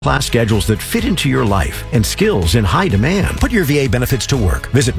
class schedules that fit into your life and skills in high demand. Put your VA benefits to work. Visit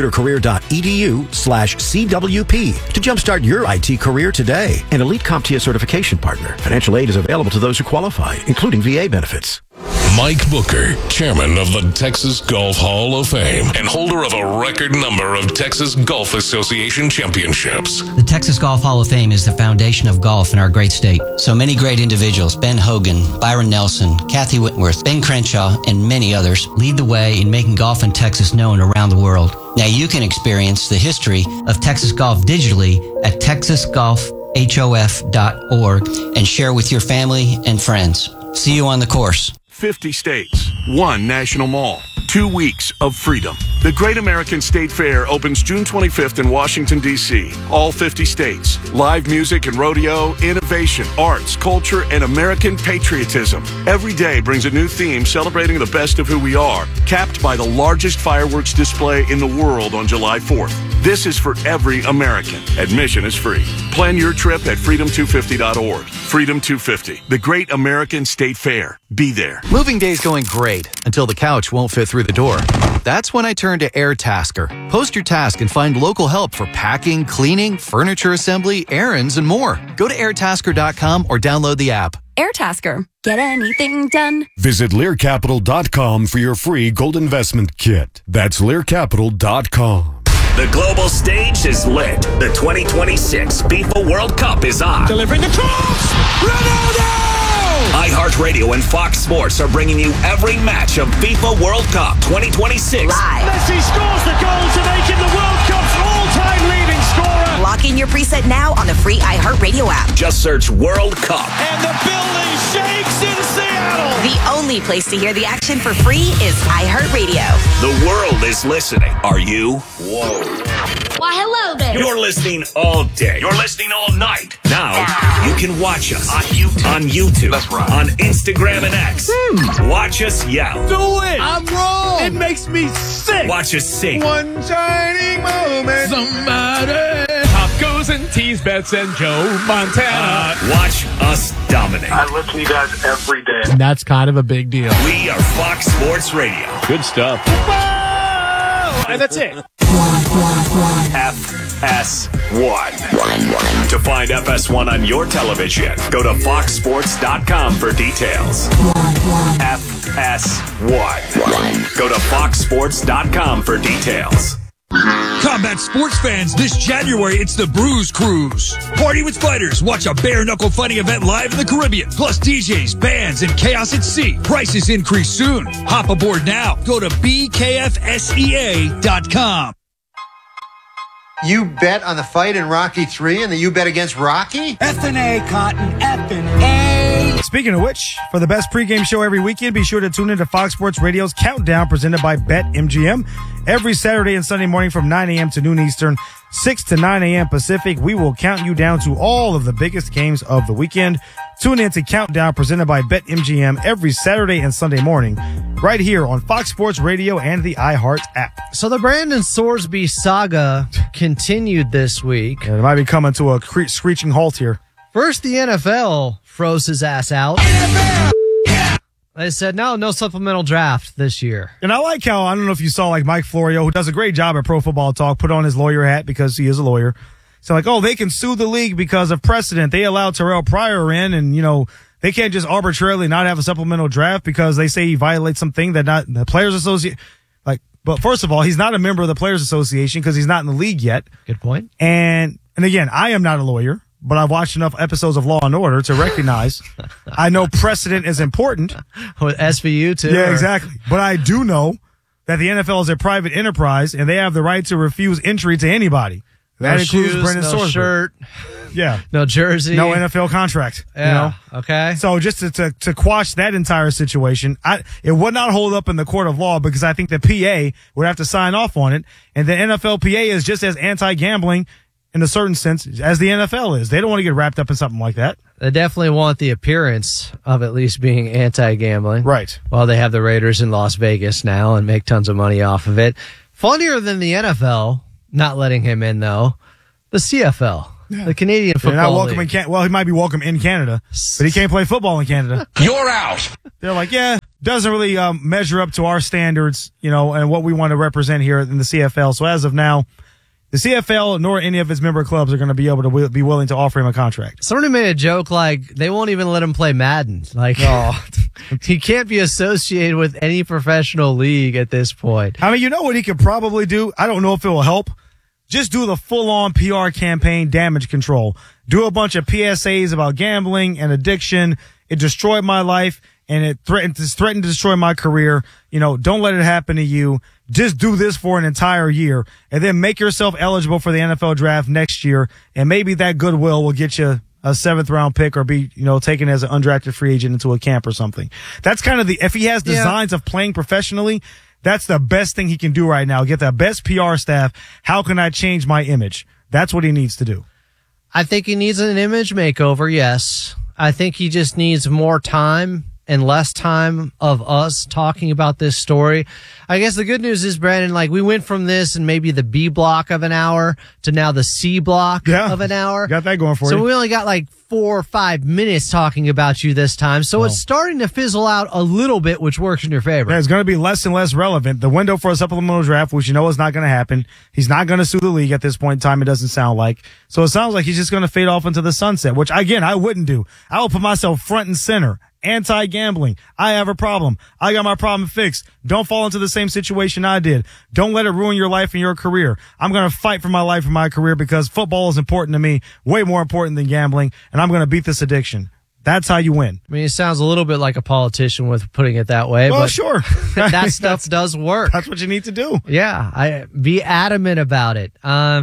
mycomputercareer.edu/CWP to jumpstart your IT career today. An elite CompTIA certification partner. Financial aid is available to those who qualify, including VA benefits. Mike Booker, chairman of the Texas Golf Hall of Fame and holder of a record number of Texas Golf Association championships. The Texas Golf Hall of Fame is the foundation of golf in our great state. So many great individuals, Ben Hogan, Byron Nelson, Kathy Whitworth, Ben Crenshaw, and many others, lead the way in making golf in Texas known around the world. Now you can experience the history of Texas golf digitally at texasgolfhof.org and share with your family and friends. See you on the course. 50 states, one national mall, 2 weeks of freedom. The Great American State Fair opens June 25th in Washington, D.C. All 50 states. Live music and rodeo, innovation, arts, culture, and American patriotism. Every day brings a new theme celebrating the best of who we are, capped by the largest fireworks display in the world on July 4th. This is for every American. Admission is free. Plan your trip at freedom250.org. Freedom 250, the Great American State Fair. Be there. Moving day's going great until the couch won't fit through the door. That's when I turn to AirTasker. Post your task and find local help for packing, cleaning, furniture assembly, errands, and more. Go to airtasker.com or download the app. AirTasker. Get anything done. Visit LearCapital.com for your free gold investment kit. That's LearCapital.com. The global stage is lit. The 2026 FIFA World Cup is on. Delivering the cross! Ronaldo! iHeartRadio and Fox Sports are bringing you every match of FIFA World Cup 2026. Live. Messi scores the goal to make him the World Cup's all-time leading scorer. Lock in your preset now on the free iHeartRadio app. Just search World Cup. And the building shakes in Seattle. The only place to hear the action for free is iHeartRadio. The world is listening. Are you? Whoa. Why, hello there. You're listening all day. You're listening all night. Now, you can watch us on YouTube. That's right. On Instagram and X. Watch us yell. Do it. I'm wrong. It makes me sick. Watch us sing. One shining moment. Somebody. Top goes and tease bets and Joe Montana. Watch us dominate. I listen to you guys every day. And that's kind of a big deal. We are Fox Sports Radio. Good stuff. And that's it. FS1. To find FS1 on your television, go to foxsports.com for details. FS1. Go to foxsports.com for details. Combat sports fans, this January it's the Bruise Cruise. Party with fighters, watch a bare-knuckle fighting event live in the Caribbean, plus DJs, bands, and chaos at sea. Prices increase soon. Hop aboard now. Go to bkfsea.com. You bet on the fight in Rocky 3 and the you bet against Rocky? F&A, Cotton, F&A. Speaking of which, for the best pregame show every weekend, be sure to tune into Fox Sports Radio's Countdown presented by BetMGM. Every Saturday and Sunday morning from 9 a.m. to noon Eastern, 6 to 9 a.m. Pacific, we will count you down to all of the biggest games of the weekend. Tune in to Countdown presented by BetMGM every Saturday and Sunday morning, right here on Fox Sports Radio and the iHeart app. So the Brandon Sorsby saga continued this week. And it might be coming to a screeching halt here. First, the NFL froze his ass out. They said, no supplemental draft this year. And I like how, I don't know if you saw like Mike Florio, who does a great job at Pro Football Talk, put on his lawyer hat because he is a lawyer. So like, they can sue the league because of precedent. They allowed Terrell Pryor in and, they can't just arbitrarily not have a supplemental draft because they say he violates something that not the Players Association. But first of all, he's not a member of the Players Association because he's not in the league yet. Good point. And again, I am not a lawyer, but I've watched enough episodes of Law and Order to recognize I know precedent is important. With SVU too. Yeah, exactly. But I do know that the NFL is a private enterprise and they have the right to refuse entry to anybody. That includes Brendan Sorsby. No shirt. Yeah. No jersey. No NFL contract. Yeah. Okay. So just to quash that entire situation, it would not hold up in the court of law because I think the PA would have to sign off on it. And the NFLPA is just as anti-gambling in a certain sense as the NFL is. They don't want to get wrapped up in something like that. They definitely want the appearance of at least being anti-gambling. Right. Well, they have the Raiders in Las Vegas now and make tons of money off of it. Funnier than the NFL not letting him in, though, the CFL. The Canadian football They're not welcome league. he might be welcome in Canada, but he can't play football in Canada. You're out. They're like, yeah, doesn't really measure up to our standards, and what we want to represent here in the CFL. So as of now, the CFL nor any of its member clubs are going to be able to be willing to offer him a contract. Somebody made a joke like they won't even let him play Madden. Like, he can't be associated with any professional league at this point. I mean, you know what he could probably do? I don't know if it will help. Just do the full-on PR campaign, damage control. Do a bunch of PSAs about gambling and addiction. It destroyed my life, and it threatened to destroy my career. Don't let it happen to you. Just do this for an entire year, and then make yourself eligible for the NFL draft next year, and maybe that goodwill will get you a 7th-round pick or be, taken as an undrafted free agent into a camp or something. That's kind of if he has designs of playing professionally, that's the best thing he can do right now. Get the best PR staff. How can I change my image? That's what he needs to do. I think he needs an image makeover, yes. I think he just needs more time and less time of us talking about this story. I guess the good news is, Brandon, we went from this and maybe the B block of an hour to now the C block of an hour. Got that going for you. So we only got 4 or 5 minutes talking about you this time. So it's starting to fizzle out a little bit, which works in your favor. Yeah, it's going to be less and less relevant. The window for a supplemental draft, which is not going to happen. He's not going to sue the league at this point in time, it doesn't sound like. So it sounds like he's just going to fade off into the sunset, which, again, I wouldn't do. I will put myself front and center. Anti-gambling. I have a problem. I got my problem fixed. Don't fall into the same situation I did. Don't let it ruin your life and your career. I'm going to fight for my life and my career because football is important to me, way more important than gambling, and I'm going to beat this addiction. That's how you win. I mean, it sounds a little bit like a politician with putting it that way. Well, but sure. That stuff does work. That's what you need to do. Yeah. Be adamant about it.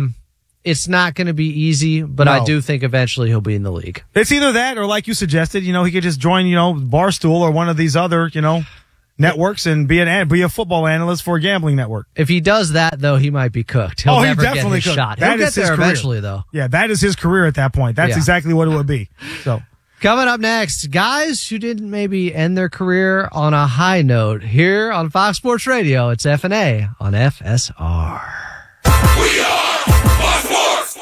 It's not going to be easy, but No. I do think eventually he'll be in the league. It's either that or, like you suggested, he could just join, Barstool or one of these other, networks and be a football analyst for a gambling network. If he does that, though, he might be cooked. He'll never get his shot. He'll get there eventually, though. Yeah, that is his career at that point. That's exactly what it would be. So, coming up next, guys who didn't maybe end their career on a high note here on Fox Sports Radio. It's F&A on FSR. We are Fox Sports.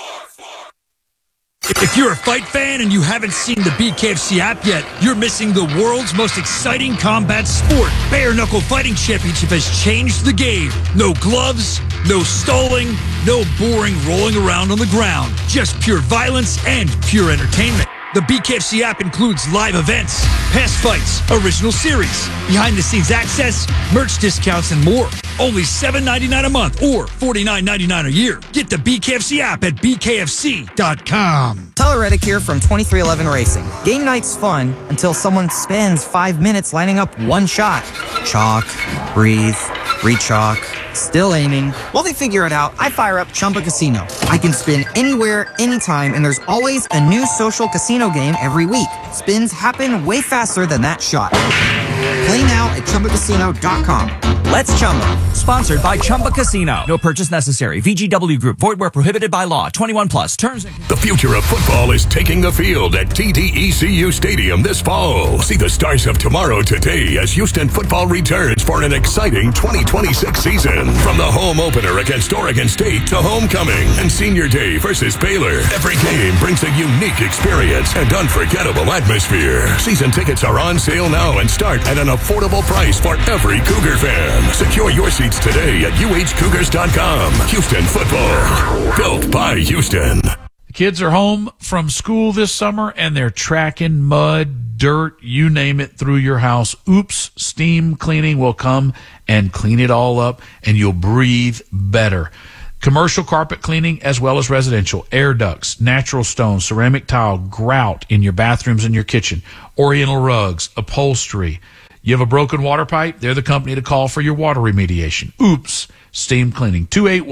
If you're a fight fan and you haven't seen the BKFC app yet, you're missing the world's most exciting combat sport. Bare Knuckle Fighting Championship has changed the game. No gloves, no stalling, no boring rolling around on the ground. Just pure violence and pure entertainment. The BKFC app includes live events, past fights, original series, behind-the-scenes access, merch discounts, and more. Only $7.99 a month or $49.99 a year. Get the BKFC app at bkfc.com. Tyler Reddick here from 2311 Racing. Game night's fun until someone spends 5 minutes lining up one shot. Chalk, breathe, re-chalk, still aiming. While they figure it out, I fire up Chumba Casino. I can spin anywhere, anytime, and there's always a new social casino game every week. Spins happen way faster than that shot. Play now at ChumbaCasino.com. Let's Chumba. Sponsored by Chumba Casino. No purchase necessary. VGW Group. Void where prohibited by law. 21 plus. Terms and The future of football is taking the field at TDECU Stadium this fall. See the stars of tomorrow today as Houston football returns for an exciting 2026 season. From the home opener against Oregon State to homecoming and senior day versus Baylor. Every game brings a unique experience and unforgettable atmosphere. Season tickets are on sale now and start at an affordable price for every Cougar fan. Secure your seats today at uhcougars.com. Houston football, built by Houston. The kids are home from school this summer and they're tracking mud, dirt, you name it, through your house. Oops, Steam Cleaning will come and clean it all up and you'll breathe better. Commercial carpet cleaning as well as residential, air ducts, natural stone, ceramic tile, grout in your bathrooms and your kitchen, oriental rugs, upholstery. You have a broken water pipe? They're the company to call for your water remediation. Oops, Steam Cleaning,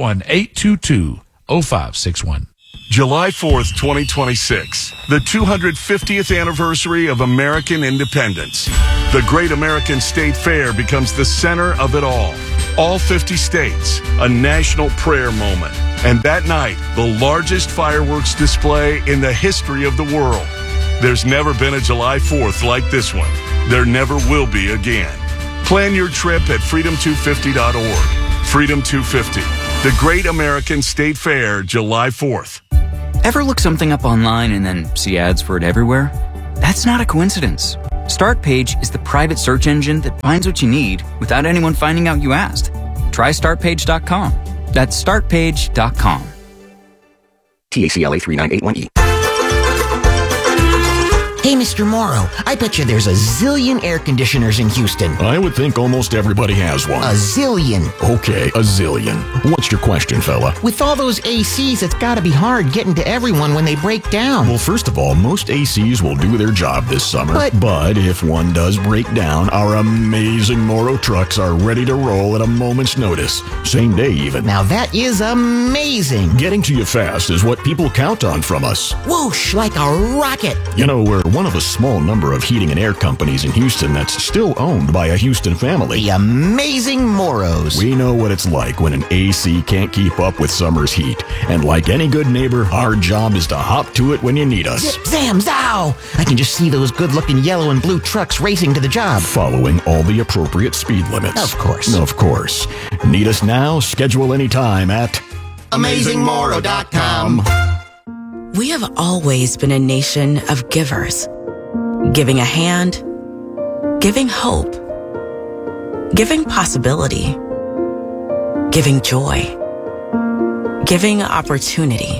281-822-0561. July 4th, 2026, the 250th anniversary of American independence. The Great American State Fair becomes the center of it all. All 50 states, a national prayer moment. And that night, the largest fireworks display in the history of the world. There's never been a July 4th like this one. There never will be again. Plan your trip at freedom250.org. Freedom 250, the Great American State Fair, July 4th. Ever look something up online and then see ads for it everywhere? That's not a coincidence. Startpage is the private search engine that finds what you need without anyone finding out you asked. Try startpage.com. That's startpage.com. TACLA 3981E. Hey, Mr. Morrow, I bet you there's a zillion air conditioners in Houston. I would think almost everybody has one. A zillion. Okay, a zillion. What's your question, fella? With all those ACs, it's gotta be hard getting to everyone when they break down. Well, first of all, most ACs will do their job this summer. But if one does break down, our amazing Morrow trucks are ready to roll at a moment's notice. Same day, even. Now that is amazing. Getting to you fast is what people count on from us. Whoosh, like a rocket. You know, we're one of a small number of heating and air companies in Houston that's still owned by a Houston family. The amazing Morrows. We know what it's like when an AC can't keep up with summer's heat. And like any good neighbor, our job is to hop to it when you need us. Zip, zam, zow! I can just see those good-looking yellow and blue trucks racing to the job. Following all the appropriate speed limits. Of course. Of course. Need us now? Schedule anytime at AmazingMorrow.com. We have always been a nation of givers. Giving a hand, giving hope, giving possibility, giving joy, giving opportunity,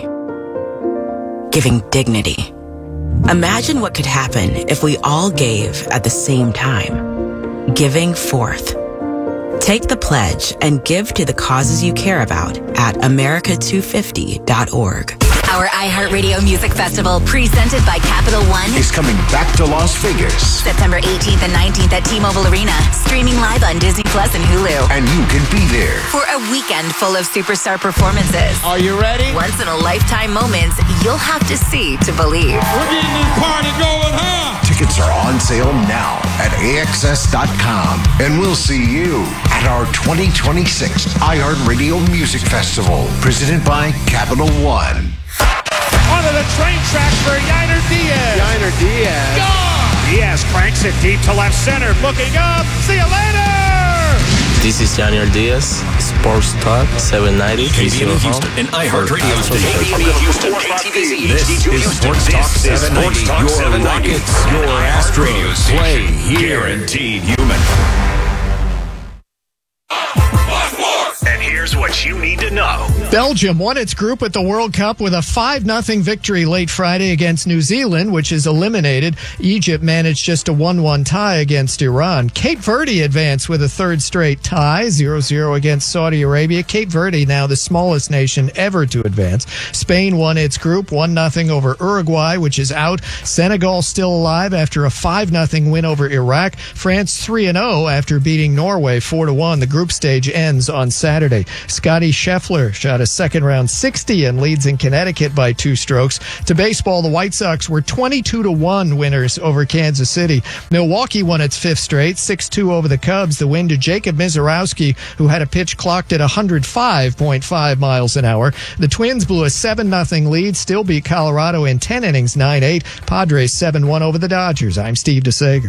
giving dignity. Imagine what could happen if we all gave at the same time. Giving forth. Take the pledge and give to the causes you care about at America250.org. Our iHeartRadio Music Festival, presented by Capital One, is coming back to Las Vegas. September 18th and 19th at T-Mobile Arena, streaming live on Disney Plus and Hulu. And you can be there For a weekend full of superstar performances. Are you ready? Once-in-a-lifetime moments you'll have to see to believe. We're getting this party going, huh? Tickets are on sale now at AXS.com. And we'll see you at our 2026 iHeartRadio Music Festival, presented by Capital One. Onto the train tracks for Yainer Diaz. Yainer Diaz. Gone! Diaz cranks it deep to left center. Looking up. See you later! This is Yainer Diaz, Sports Talk 790. KBN Houston and iHeartRadio station. KBN Houston, KTVZ, this is Sports Talk 790. Your Rockets, your Astros play here. Guaranteed human. And here's what you need to know. Belgium won its group at the World Cup with a 5-0 victory late Friday against New Zealand, which is eliminated. Egypt managed just a 1-1 tie against Iran. Cape Verde advanced with a third straight tie, 0-0 against Saudi Arabia. Cape Verde now the smallest nation ever to advance. Spain won its group 1-0 over Uruguay, which is out. Senegal still alive after a 5-0 win over Iraq. France 3-0 after beating Norway 4-1. The group stage ends on Saturday. Scotty Scheffler shot a second-round 60 and leads in Connecticut by 2 strokes. To baseball, the White Sox were 22-1 winners over Kansas City. Milwaukee won its 5th straight, 6-2 over the Cubs. The win to Jacob Mizorowski, who had a pitch clocked at 105.5 miles an hour. The Twins blew a 7-0 lead, still beat Colorado in 10 innings, 9-8. Padres 7-1 over the Dodgers. I'm Steve DeSager.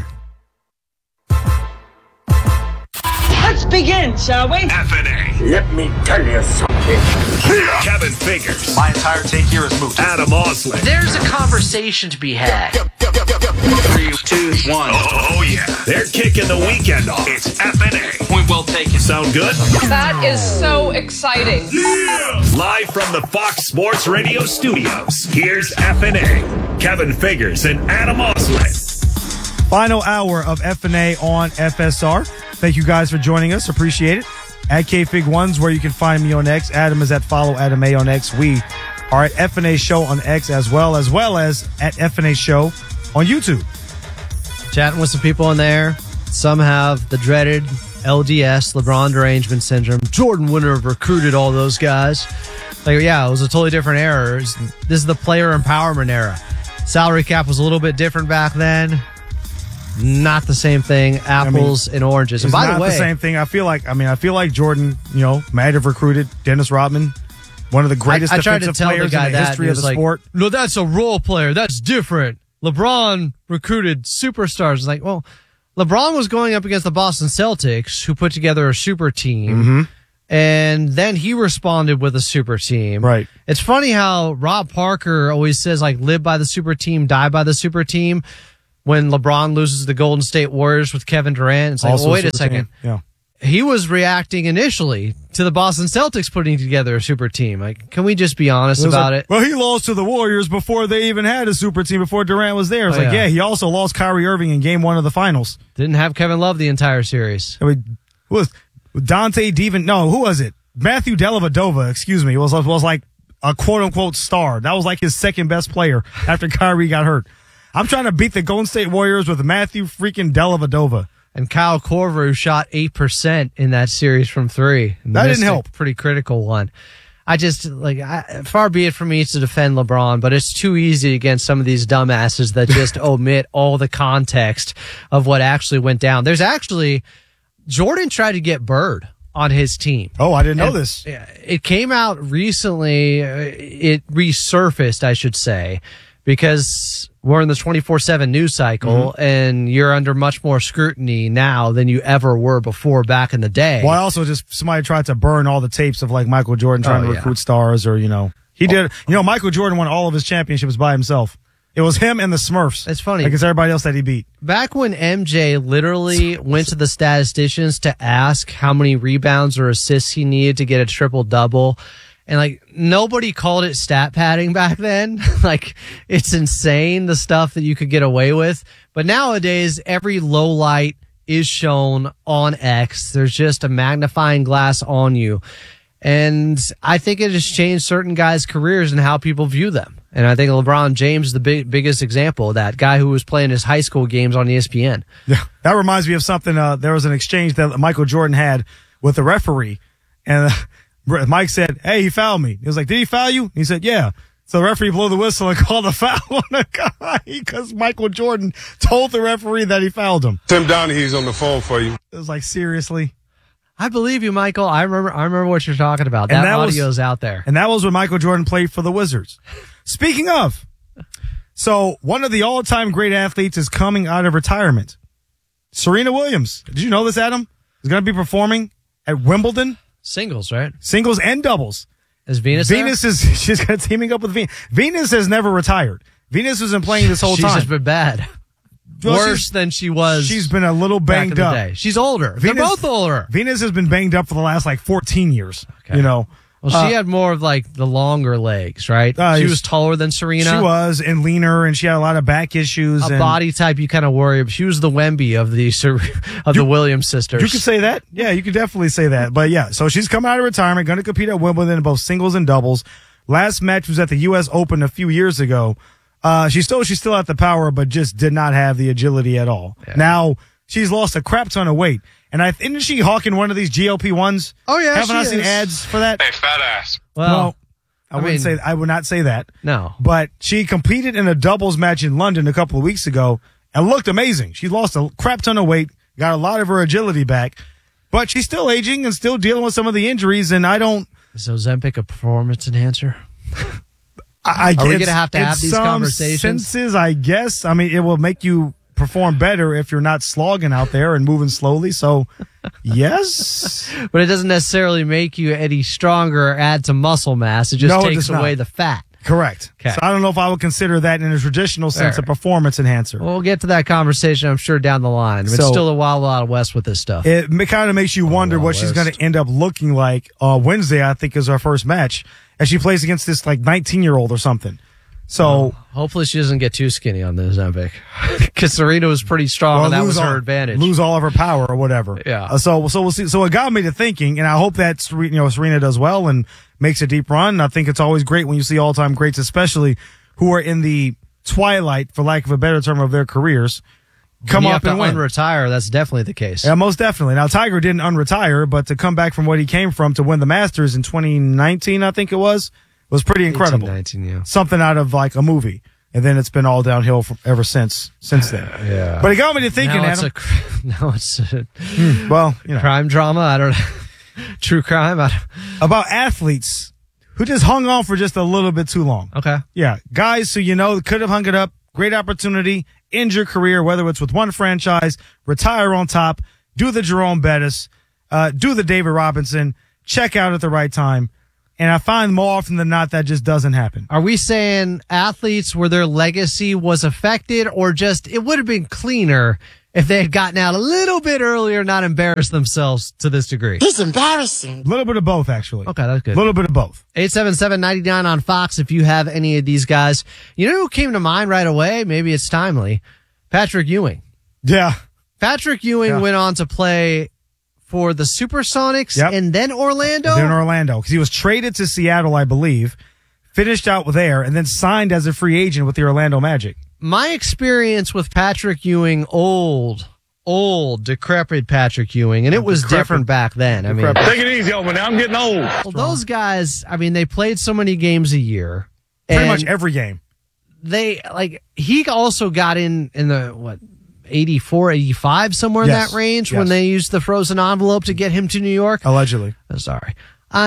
Let's begin, shall we? FNA. Let me tell you something. Kevin Figures. My entire take here is moved. Adam Osley. There's a conversation to be had. 3, 2, 1. Oh, yeah. They're kicking the weekend off. It's FNA. Point well taken. Sound good? That is so exciting. Yeah! Live from the Fox Sports Radio studios, here's FNA. Kevin Figures and Adam Osley. Final hour of FNA on FSR. Thank you guys for joining us. Appreciate it. At KFig1's where you can find me on X. Adam is at Follow Adam A on X. We are at FNA Show on X as well as at FNA Show on YouTube. Chatting with some people in there. Some have the dreaded LDS, LeBron derangement syndrome. Jordan wouldn't have recruited all those guys. Like, yeah, it was a totally different era. This is the player empowerment era. Salary cap was a little bit different back then. Not the same thing. Apples and oranges. And by the way, the same thing. I feel like Jordan, might have recruited Dennis Rodman, one of the greatest defensive players in the history of the sport. No, that's a role player. That's different. LeBron recruited superstars. It's like, well, LeBron was going up against the Boston Celtics, who put together a super team. And then he responded with a super team. Right. It's funny how Rob Parker always says, like, live by the super team, die by the super team. When LeBron loses the Golden State Warriors with Kevin Durant, it's like, Also well, wait a second. team. Yeah. He was reacting initially to the Boston Celtics putting together a super team. Like, can we just be honest about it? Well, he lost to the Warriors before they even had a super team, before Durant was there. It's he also lost Kyrie Irving in game 1 of the finals. Didn't have Kevin Love the entire series. I mean, who was Dante Devin? No, who was it? Matthew Dellavedova, excuse me, was like a quote-unquote star. That was like his second best player after Kyrie got hurt. I'm trying to beat the Golden State Warriors with Matthew freaking Dellavedova. And Kyle Korver shot 8% in that series from 3. That didn't help. Pretty critical one. I just, far be it from me to defend LeBron, but it's too easy against some of these dumbasses that just omit all the context of what actually went down. There's actually, Jordan tried to get Bird on his team. Oh, I didn't know this. It came out recently, it resurfaced, I should say, because we're in the 24/7 news cycle, and you're under much more scrutiny now than you ever were before back in the day. Well, I also somebody tried to burn all the tapes of like Michael Jordan trying to recruit stars, or he did. Michael Jordan won all of his championships by himself. It was him and the Smurfs. It's funny. Against everybody else that he beat. Back when MJ literally went to the statisticians to ask how many rebounds or assists he needed to get a triple-double, and nobody called it stat padding back then. It's insane the stuff that you could get away with. But nowadays, every low light is shown on X. There's just a magnifying glass on you. And I think it has changed certain guys' careers and how people view them. And I think LeBron James is the biggest example of that guy who was playing his high school games on ESPN. Yeah, that reminds me of something. There was an exchange that Michael Jordan had with the referee, and Mike said, "Hey, he fouled me." He was like, "Did he foul you?" He said, "Yeah." So the referee blew the whistle and called a foul on the guy because Michael Jordan told the referee that he fouled him. Tim Donaghy's on the phone for you. It was like, seriously? I believe you, Michael. I remember what you're talking about. That audio's out there. And that was when Michael Jordan played for the Wizards. Speaking of, so one of the all-time great athletes is coming out of retirement. Serena Williams. Did you know this, Adam? Is going to be performing at Wimbledon. Singles, right? Singles and doubles. Is Venus she's got teaming up with Venus. Venus has never retired. Venus has been playing this whole time. She's just been bad. Worse than she was. She's been a little banged up. She's older. They're both older. Venus has been banged up for the last 14 years. Okay. Well, she had more of the longer legs, right? She was taller than Serena. She was, and leaner, and she had a lot of back issues. A body type you kind of worry about. She was the Wemby of the Williams sisters. You could say that. Yeah, you could definitely say that. But yeah, so she's coming out of retirement, going to compete at Wimbledon in both singles and doubles. Last match was at the U.S. Open a few years ago. She's still at the power, but just did not have the agility at all. Yeah. Now she's lost a crap ton of weight. And isn't she hawking one of these GLP-1s? Oh, yeah, Haven't I seen ads for that? Hey, fat ass. Well, I would not say that. No. But she competed in a doubles match in London a couple of weeks ago and looked amazing. She lost a crap ton of weight, got a lot of her agility back, but she's still aging and still dealing with some of the injuries, and I don't... Is Ozempic a performance enhancer? Are we going to have these conversations? Senses, I guess. I mean, it will make you perform better if you're not slogging out there and moving slowly. So, yes. But it doesn't necessarily make you any stronger or add to muscle mass. It just takes away the fat. Correct. Okay. So I don't know if I would consider that in a traditional sense a performance enhancer. We'll get to that conversation, I'm sure, down the line. It's still a wild west with this stuff. It kind of makes you wonder what she's going to end up looking like. Wednesday, I think, is our first match, as she plays against this 19-year-old or something. So hopefully she doesn't get too skinny on the Ozempic, because Serena was pretty strong and that was her advantage. Lose all of her power or whatever. Yeah. So we'll see. So it got me to thinking, and I hope that Serena does well and makes a deep run. I think it's always great when you see all-time greats, especially who are in the twilight, for lack of a better term, of their careers, come up and win. Unretire, that's definitely the case. Yeah, most definitely. Now Tiger didn't unretire, but to come back from what he came from to win the Masters in 2019, I think it was pretty incredible. 19, yeah. Something out of a movie. And then it's been all downhill ever since then. Yeah. But it got me to thinking, Adam. Now it's a crime drama. I don't know. True crime. About athletes who just hung on for just a little bit too long. Okay. Yeah. Guys who, could have hung it up. Great opportunity. End your career, whether it's with one franchise, retire on top, do the Jerome Bettis, do the David Robinson, check out at the right time. And I find more often than not that just doesn't happen. Are we saying athletes where their legacy was affected, or just it would have been cleaner if they had gotten out a little bit earlier, not embarrassed themselves to this degree? He's embarrassing. A little bit of both, actually. Okay, that's good. A little bit of both. 877-99 on Fox if you have any of these guys. You know who came to mind right away? Maybe it's timely. Patrick Ewing. Yeah. Patrick Ewing went on to play for the Supersonics and then Orlando? Then Orlando, because he was traded to Seattle, I believe, finished out there, and then signed as a free agent with the Orlando Magic. My experience with Patrick Ewing, old, decrepit Patrick Ewing, and it was different back then. I mean, take it easy over now. I'm getting old. Well, those guys, I mean, they played so many games a year. Pretty much every game. He also got in the, 84, 85, somewhere in that range when they used the frozen envelope to get him to New York. Allegedly. Oh, sorry.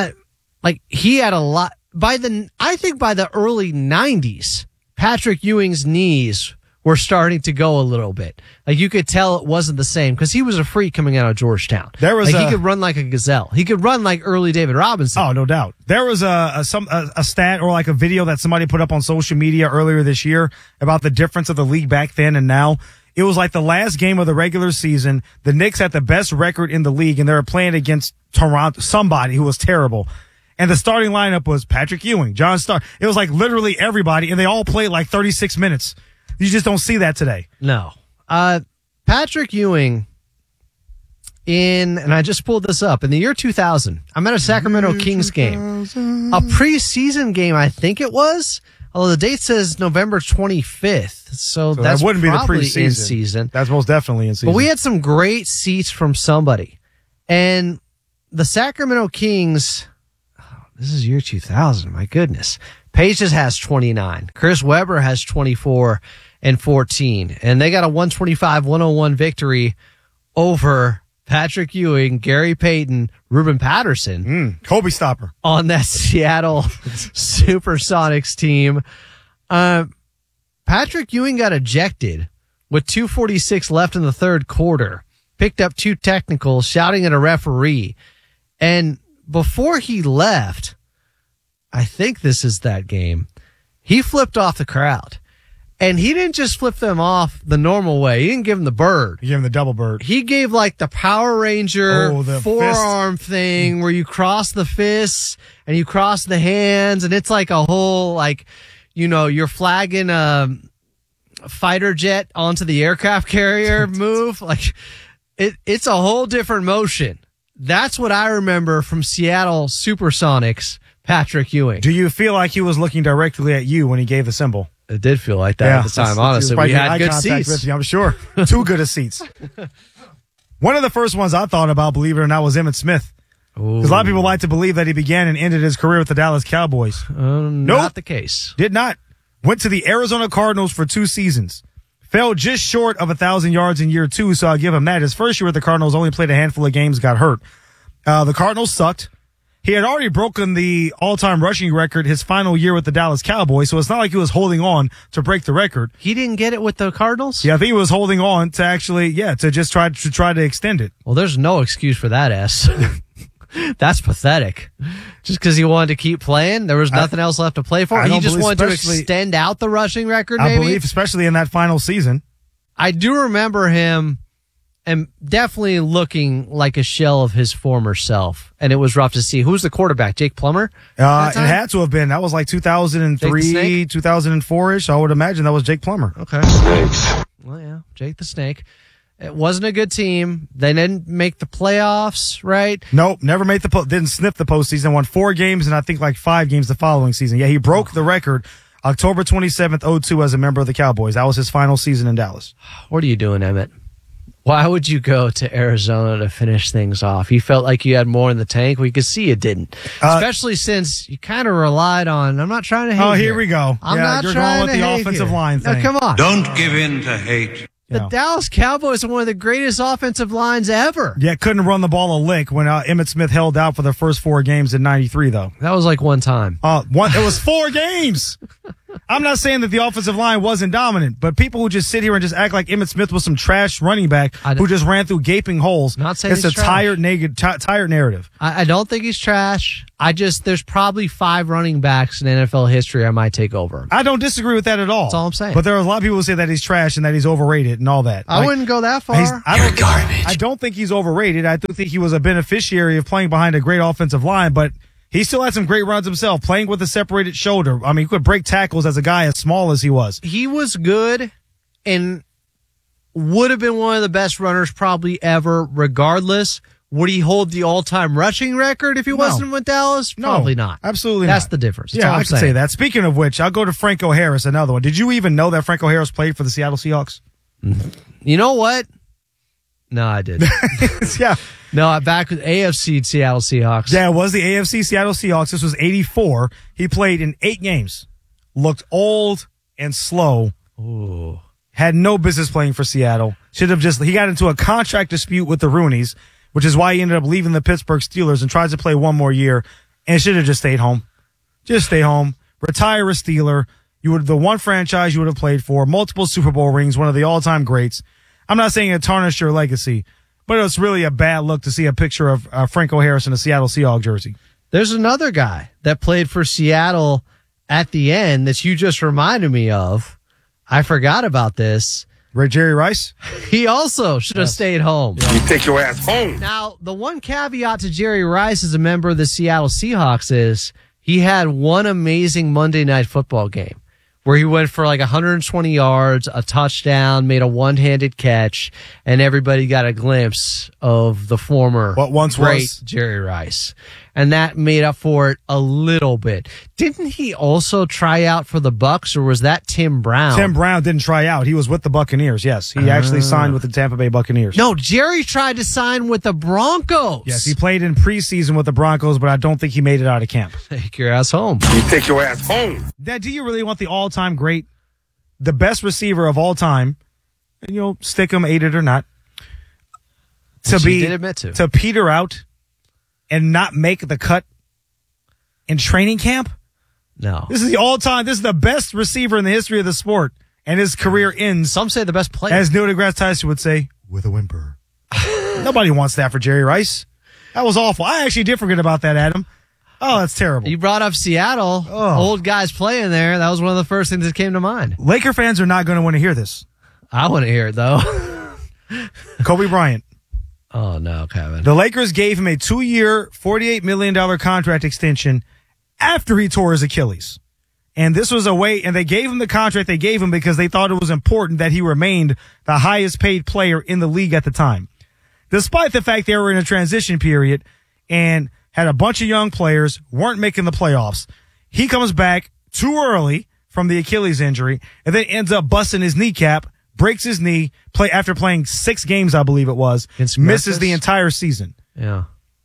He had a lot I think by the early 90s, Patrick Ewing's knees were starting to go a little bit. Like you could tell it wasn't the same because he was a freak coming out of Georgetown. There was he could run like a gazelle. He could run like early David Robinson. Oh, no doubt. There was a stat or like a video that somebody put up on social media earlier this year about the difference of the league back then and now. It was like the last game of the regular season. The Knicks had the best record in the league, and they were playing against Toronto, somebody who was terrible. And the starting lineup was Patrick Ewing, John Stark. It was like literally everybody, and they all played like 36 minutes. You just don't see that today. No. Patrick Ewing, and I just pulled this up, in the year 2000, I'm at a Sacramento Kings game. A preseason game, I think it was. Although the date says November 25th, so that's that wouldn't be the preseason. In season. That's most definitely in season. But we had some great seats from somebody. And the Sacramento Kings, this is year 2000, my goodness. Page just has 29. Chris Webber has 24 and 14. And they got a 125-101 victory over Patrick Ewing, Gary Payton, Ruben Patterson. Kobe stopper. On that Seattle Supersonics team. Patrick Ewing got ejected with 2:46 left in the third quarter. Picked up 2 technicals, shouting at a referee. And before he left, I think this is that game, he flipped off the crowd. And he didn't just flip them off the normal way. He didn't give them the bird. He gave him the double bird. He gave like the Power Ranger forearm thing where you cross the fists and you cross the hands. And it's like a whole, you're flagging a fighter jet onto the aircraft carrier move. Like it's a whole different motion. That's what I remember from Seattle Supersonics, Patrick Ewing. Do you feel like he was looking directly at you when he gave the symbol? It did feel like that at the time, honestly. We had good seats. With you, I'm sure. Too good of seats. One of the first ones I thought about, believe it or not, was Emmitt Smith. Because a lot of people like to believe that he began and ended his career with the Dallas Cowboys. Not the case. Did not. Went to the Arizona Cardinals for 2 seasons. Fell just short of 1,000 yards in year 2, so I'll give him that. His first year with the Cardinals, only played a handful of games, got hurt. The Cardinals sucked. He had already broken the all-time rushing record his final year with the Dallas Cowboys, so it's not like he was holding on to break the record. He didn't get it with the Cardinals? Yeah, I think he was holding on to actually, to just try to extend it. Well, there's no excuse for that, S. That's pathetic. Just because he wanted to keep playing, there was nothing else left to play for. He just wanted to extend out the rushing record, maybe? I believe, especially in that final season. I do remember him and definitely looking like a shell of his former self. And it was rough to see. Who's the quarterback? Jake Plummer? It had to have been. That was like 2003, 2004-ish. I would imagine that was Jake Plummer. Okay. Well, yeah, Jake the Snake. It wasn't a good team. They didn't make the playoffs, right? Nope, never made didn't sniff the postseason. Won 4 games and I think like 5 games the following season. Yeah, he broke the record October 27th, 2002 as a member of the Cowboys. That was his final season in Dallas. What are you doing, Emmett? Why would you go to Arizona to finish things off? You felt like you had more in the tank. We could see you didn't. Especially since you kind of relied on, I'm not trying to hate. Oh, here we go. I'm not you're trying going with to the offensive line thing. Now, come on. Don't give in to hate. The Dallas Cowboys are one of the greatest offensive lines ever. Yeah, couldn't run the ball a lick when Emmitt Smith held out for the first 4 games in '93, though. That was like one time. It was 4 games. I'm not saying that the offensive line wasn't dominant, but people who just sit here and just act like Emmitt Smith was some trash running back who just ran through gaping holes. Not saying it's a he's trash. tired narrative. I don't think he's trash. There's probably 5 running backs in NFL history I might take over him. I don't disagree with that at all. That's all I'm saying. But there are a lot of people who say that he's trash and that he's overrated and all that. I wouldn't go that far. I don't think he's overrated. I do think he was a beneficiary of playing behind a great offensive line, but he still had some great runs himself, playing with a separated shoulder. I mean, he could break tackles as a guy as small as he was. He was good and would have been one of the best runners probably ever, regardless. Would he hold the all-time rushing record if he wasn't with Dallas? Probably not. Absolutely That's not. the difference. Yeah, I can say that. Speaking of which, I'll go to Franco Harris, another one. Did you even know that Franco Harris played for the Seattle Seahawks? You know what? No, I didn't. Yeah. No, back with AFC Seattle Seahawks. Yeah, it was the AFC Seattle Seahawks. This was 84. He played in 8 games. Looked old and slow. Ooh. Had no business playing for Seattle. He got into a contract dispute with the Rooneys, which is why he ended up leaving the Pittsburgh Steelers and tried to play one more year and should have just stayed home. Just stay home. Retire a Steeler. The one franchise you would have played for, multiple Super Bowl rings, one of the all-time greats. I'm not saying it tarnished your legacy, but it's really a bad look to see a picture of Franco Harris in a Seattle Seahawks jersey. There's another guy that played for Seattle at the end that you just reminded me of. I forgot about this. Jerry Rice? He also should have stayed home. You take your ass home. Now, the one caveat to Jerry Rice as a member of the Seattle Seahawks is he had one amazing Monday Night Football game where he went for like 120 yards, a touchdown, made a one-handed catch, and everybody got a glimpse of the former great Jerry Rice. And that made up for it a little bit. Didn't he also try out for the Bucs, or was that Tim Brown? Tim Brown didn't try out. He was with the Buccaneers, yes. He actually signed with the Tampa Bay Buccaneers. No, Jerry tried to sign with the Broncos. Yes, he played in preseason with the Broncos, but I don't think he made it out of camp. Take your ass home. You take your ass home. Dad, do you really want the all-time great, the best receiver of all time, and stick him, ate it or not, to peter out and not make the cut in training camp? No. This is this is the best receiver in the history of the sport, and his career ends. Some say the best player. As Neil deGrasse Tyson would say, with a whimper. Nobody wants that for Jerry Rice. That was awful. I actually did forget about that, Adam. Oh, that's terrible. You brought up Seattle. Old guys playing there. That was one of the first things that came to mind. Laker fans are not going to want to hear this. I want to hear it, though. Kobe Bryant. Oh, no, Kevin. The Lakers gave him a 2-year, $48 million contract extension after he tore his Achilles. And this was and they gave him the contract they gave him because they thought it was important that he remained the highest paid player in the league at the time. Despite the fact they were in a transition period and had a bunch of young players, weren't making the playoffs. He comes back too early from the Achilles injury and then ends up busting his kneecap, breaks his knee, after playing 6 games, I believe it was, misses the entire season. Yeah.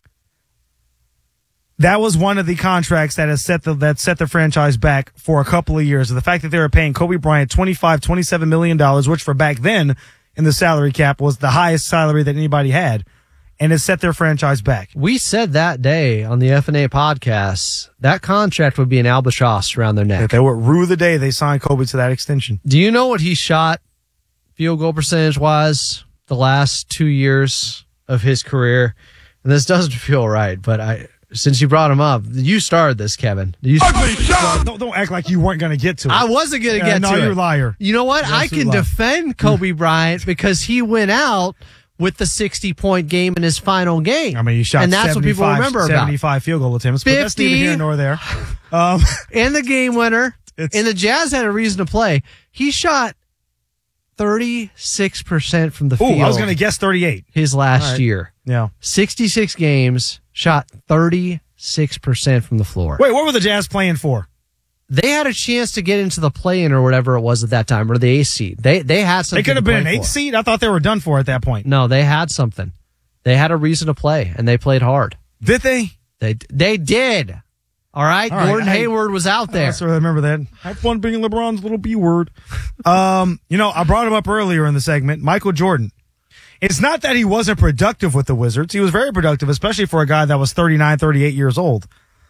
That was one of the contracts that set the franchise back for a couple of years. The fact that they were paying Kobe Bryant $27 million, which for back then in the salary cap was the highest salary that anybody had, and it set their franchise back. We said that day on the FNA podcast that contract would be an albatross around their neck. They would rue the day they signed Kobe to that extension. Do you know what he shot field goal percentage wise the last 2 years of his career? And this doesn't feel right, but since you brought him up, you started this, Kevin. Don't act like you weren't going to get to it. I wasn't going to get to it. No, you're a liar. You know what? I can defend Kobe Bryant because he went out with the 60-point game in his final game. I mean, he shot and that's what people remember about 75 field goal attempts, but that's neither here nor there. And the game winner. And the Jazz had a reason to play. He shot 36% from the field. I was going to guess 38. His last year. Yeah. 66 games, shot 36% from the floor. Wait, what were the Jazz playing for? They had a chance to get into the play-in or whatever it was at that time, or the 8th seed. They had something. They could have been an 8th seed? I thought they were done for at that point. No, they had something. They had a reason to play, and they played hard. Did they? They did. All right? Gordon Hayward was out there. I remember that. Have fun being LeBron's little B word. I brought him up earlier in the segment. Michael Jordan. It's not that he wasn't productive with the Wizards. He was very productive, especially for a guy that was 39, 38 years old.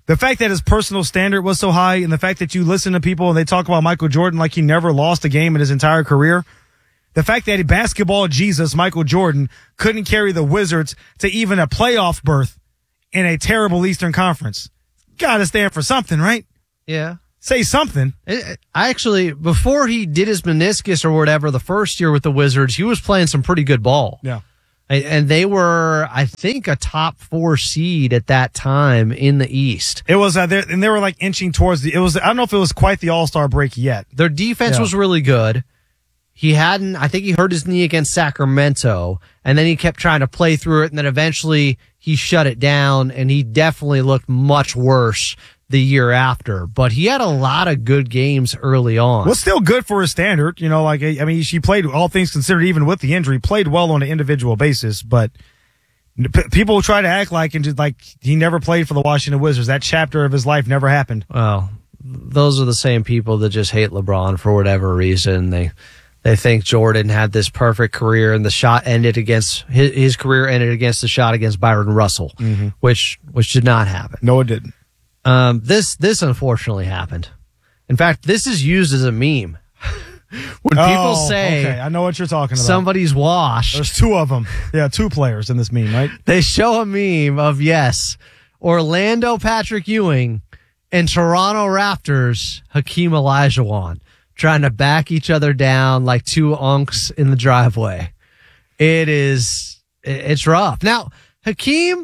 the fact that his personal standard was so high and the fact that you listen to people and they talk about Michael Jordan like he never lost a game in his entire career, the fact that basketball Jesus, Michael Jordan, couldn't carry the Wizards to even a playoff berth in a terrible Eastern Conference. Got to stand for something, right? Yeah. Say something. I actually, before he did his meniscus or whatever, the first year with the Wizards, he was playing some pretty good ball. Yeah. And they were, I think, a top 4 seed at that time in the East. It was, and they were like inching towards I don't know if it was quite the All-Star break yet. Their defense was really good. I think he hurt his knee against Sacramento, and then he kept trying to play through it, and then eventually he shut it down, and he definitely looked much worse the year after. But he had a lot of good games early on. Well, still good for his standard. You know, like, I mean, she played, all things considered, even with the injury, played well on an individual basis, but people try to act like, and just like he never played for the Washington Wizards. That chapter of his life never happened. Well, those are the same people that just hate LeBron for whatever reason. They think Jordan had this perfect career and the shot ended against his career ended against the shot against Byron Russell, which did not happen. No, it didn't. This unfortunately happened. In fact, this is used as a meme. When people say, okay, I know what you're talking about. Somebody's washed. There's 2 of them. Yeah, 2 players in this meme, right? They show a meme of, Orlando Patrick Ewing and Toronto Raptors Hakeem Olajuwon trying to back each other down like 2 unks in the driveway. It's rough. Now, Hakeem,